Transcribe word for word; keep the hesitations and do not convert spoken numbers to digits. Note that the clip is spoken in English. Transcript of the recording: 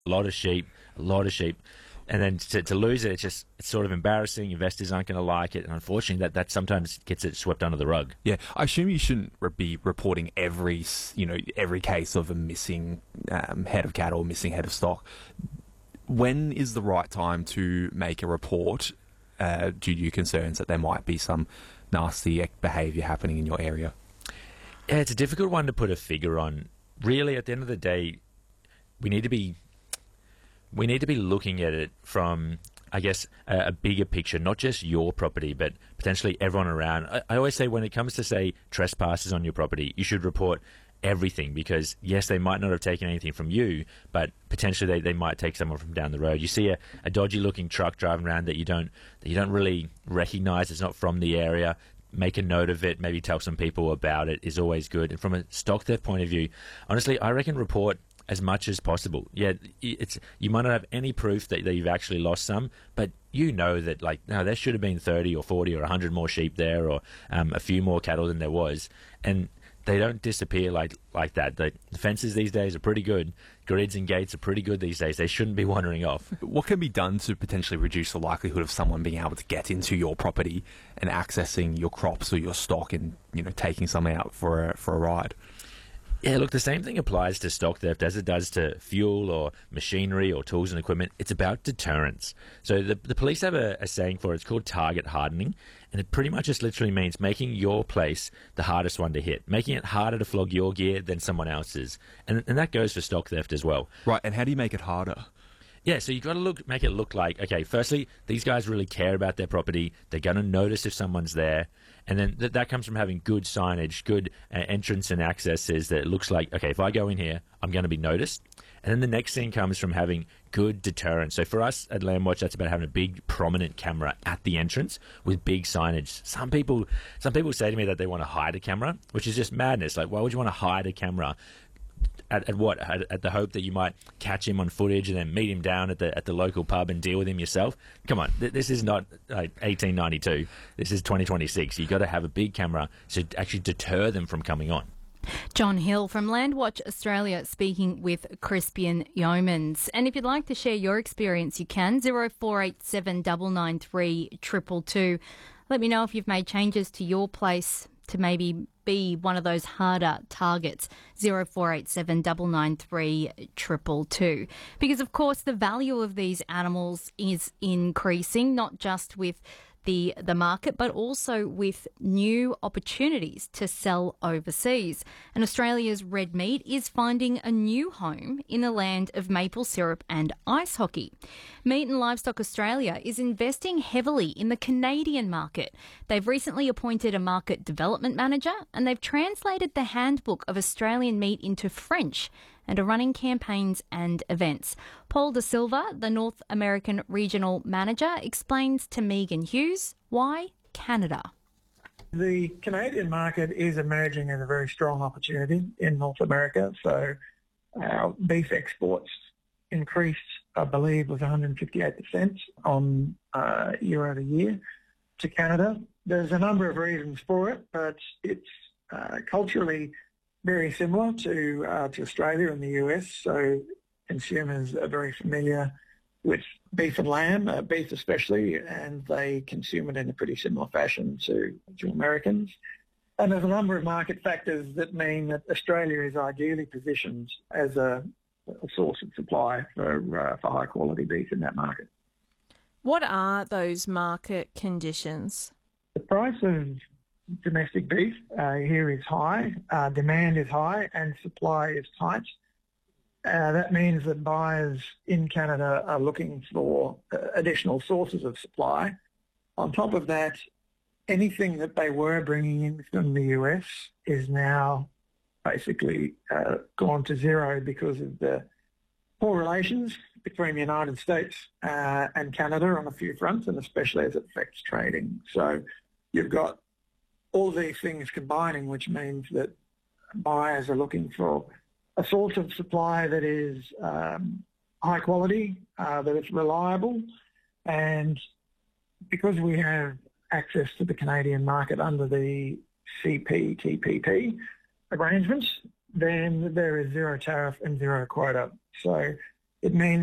A lot of sheep, a lot of sheep. And then to, to lose it, it's just it's sort of embarrassing. Investors aren't going to like it, and unfortunately, that, that sometimes gets it swept under the rug. Yeah, I assume you shouldn't re- be reporting every you know every case of a missing um, head of cattle, missing head of stock. When is the right time to make a report uh, due to your concerns that there might be some nasty behaviour happening in your area? Yeah, it's a difficult one to put a figure on. Really, at the end of the day, we need to be. We need to be looking at it from, I guess, a, a bigger picture, not just your property, but potentially everyone around. I, I always say when it comes to, say, trespassers on your property, you should report everything because, yes, they might not have taken anything from you, but potentially they, they might take someone from down the road. You see a, a dodgy-looking truck driving around that you don't that you don't really recognise, it's not from the area. Make a note of it, maybe tell some people about it is always good. And from a stock theft point of view, honestly, I reckon report as much as possible. Yeah, it's you might not have any proof that, that you've actually lost some, but you know that, like, no, there should have been thirty or forty or one hundred more sheep there, or um, a few more cattle than there was, and they don't disappear like like that. The fences these days are pretty good. Grids and gates are pretty good these days. They shouldn't be wandering off. What can be done to potentially reduce the likelihood of someone being able to get into your property and accessing your crops or your stock and, you know, taking some out for a, for a ride? Yeah, look, the same thing applies to stock theft as it does to fuel or machinery or tools and equipment. It's about deterrence. So the, the police have a, a saying for it. It's called target hardening, and it pretty much just literally means making your place the hardest one to hit, making it harder to flog your gear than someone else's. And, and that goes for stock theft as well. Right, and how do you make it harder? Yeah, so you've got to look, make it look like, okay, firstly, these guys really care about their property. They're going to notice if someone's there. And then th- that comes from having good signage, good uh, entrance and accesses that it looks like, okay, if I go in here, I'm going to be noticed. And then the next thing comes from having good deterrence. So for us at Landwatch, that's about having a big, prominent camera at the entrance with big signage. Some people, some people say to me that they want to hide a camera, which is just madness. Like, why would you want to hide a camera? At, at what? At, at the hope that you might catch him on footage and then meet him down at the at the local pub and deal with him yourself? Come on, th- this is not like eighteen ninety-two. This is twenty twenty-six. You've got to have a big camera to actually deter them from coming on. John Hill from Landwatch Australia speaking with Crispian Yeomans. And if you'd like to share your experience, you can. zero four eight seven nine nine three two two two. Let me know if you've made changes to your place to maybe be one of those harder targets. zero four eight seven nine nine three two two two. Because, of course, the value of these animals is increasing, not just with the the market, but also with new opportunities to sell overseas. And Australia's red meat is finding a new home in the land of maple syrup and ice hockey. Meat and Livestock Australia is investing heavily in the Canadian market. They've recently appointed a market development manager, and they've translated the handbook of Australian meat into French and are running campaigns and events. Paul Da Silva, the North American Regional Manager, explains to Megan Hughes why Canada. The Canadian market is emerging as a very strong opportunity in North America. So our beef exports increased, I believe, was one hundred fifty-eight percent on uh, year over year to Canada. There's a number of reasons for it, but it's uh, culturally very similar to uh, to Australia and the U S, so consumers are very familiar with beef and lamb, uh, beef especially, and they consume it in a pretty similar fashion to, to Americans. And there's a number of market factors that mean that Australia is ideally positioned as a, a source of supply for, uh, for high-quality beef in that market. What are those market conditions? The price of domestic beef uh, here is high, uh, demand is high, and supply is tight. Uh, that means that buyers in Canada are looking for uh, additional sources of supply. On top of that, anything that they were bringing in from the U S is now basically uh, gone to zero because of the poor relations between the United States uh, and Canada on a few fronts, and especially as it affects trading. So you've got all these things combining, which means that buyers are looking for a source of supply that is um, high quality, uh, that is reliable, and because we have access to the Canadian market under the C P T P P arrangements, then there is zero tariff and zero quota. So It means